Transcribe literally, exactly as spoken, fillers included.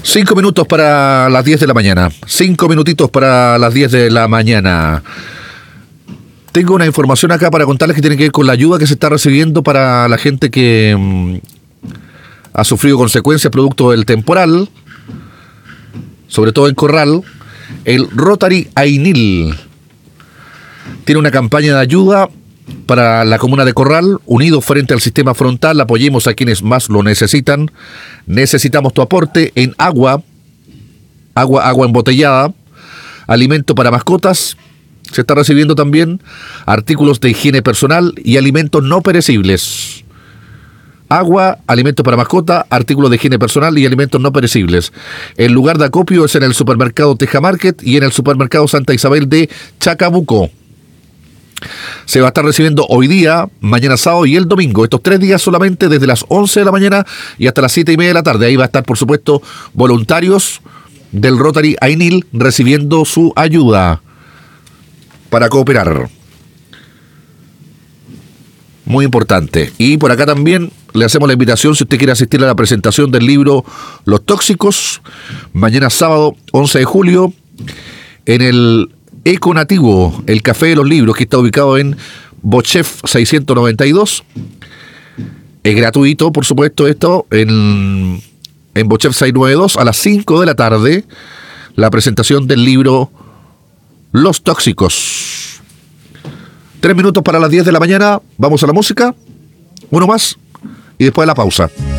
Cinco minutos para las diez de la mañana. Cinco minutitos para las diez de la mañana. Tengo una información acá para contarles que tiene que ver con la ayuda que se está recibiendo para la gente que mmm, ha sufrido consecuencias producto del temporal, sobre todo en Corral. El Rotary Ainil tiene una campaña de ayuda para la comuna de Corral. Unidos frente al sistema frontal, apoyemos a quienes más lo necesitan. Necesitamos tu aporte en agua, agua, agua embotellada, alimento para mascotas. Se está recibiendo también artículos de higiene personal y alimentos no perecibles. Agua, alimentos para mascota, artículos de higiene personal y alimentos no perecibles. El lugar de acopio es en el supermercado Teja Market y en el supermercado Santa Isabel de Chacabuco. Se va a estar recibiendo hoy día, mañana sábado y el domingo. Estos tres días solamente desde las once de la mañana y hasta las siete y media de la tarde. Ahí va a estar, por supuesto, voluntarios del Rotary Ainil recibiendo su ayuda para cooperar. Muy importante. Y por acá también le hacemos la invitación, si usted quiere asistir a la presentación del libro Los Tóxicos, mañana sábado once de julio, en el Eco Nativo, el Café de los Libros, que está ubicado en Bochef seiscientos noventa y dos. Es gratuito, por supuesto, esto, en, en Bochef seiscientos noventa y dos, a las cinco de la tarde, la presentación del libro Los Tóxicos. Tres minutos para las diez de la mañana, vamos a la música, uno más, y después de la pausa.